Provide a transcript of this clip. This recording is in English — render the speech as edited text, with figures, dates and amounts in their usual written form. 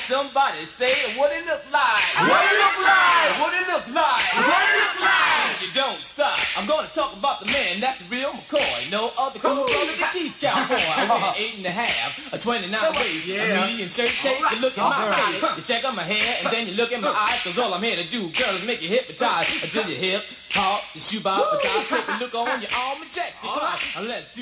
somebody say what it look like. What it look like? What it look like. What it look like? You don't stop. I'm gonna talk about the man that's the real McCoy. No other cool brother than Keith Cowboy. I wear 8.5, a 29 waist, a medium shirt tape. You look at my face, you check on my hair, and then you look at my eyes. Cause all I'm here to do, girl, is make you hypnotize until you hip, hop, the shoe box, take a look on your arm and check. Let's do